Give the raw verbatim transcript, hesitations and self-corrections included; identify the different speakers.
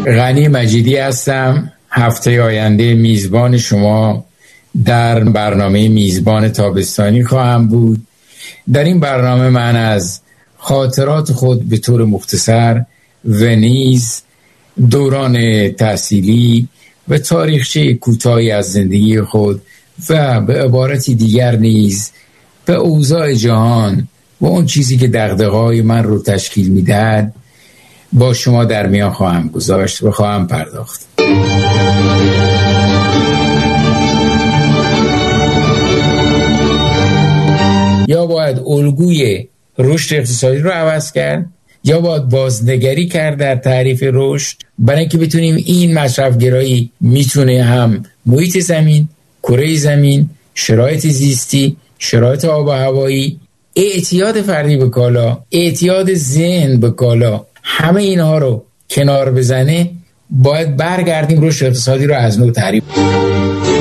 Speaker 1: غنی مجیدی هستم، هفته آینده میزبان شما در برنامه میزبان تابستانی خواهم بود. در این برنامه من از خاطرات خود به طور مختصر و نیز دوران تحصیلی و تاریخچه کوتاهی از زندگی خود و به عبارتی دیگر نیز به اوضاع جهان و اون چیزی که دغدغه‌های من رو تشکیل میدهد با شما در میان خواهم گذاشت و خواهم پرداخت. یا باید الگوی رشد اقتصادی رو عوض کرد یا باید بازنگری کرد در تعریف رشد، برای اینکه بتونیم این مصرف‌گرایی میتونه هم محیط زمین، کره زمین، شرایط زیستی، شرایط آب و هوایی، اعتیاد فردی به کالا، اعتیاد ذهن به کالا، همه اینها رو کنار بزنه. باید برگردیم رشد اقتصادی رو از نو تعریف کنیم.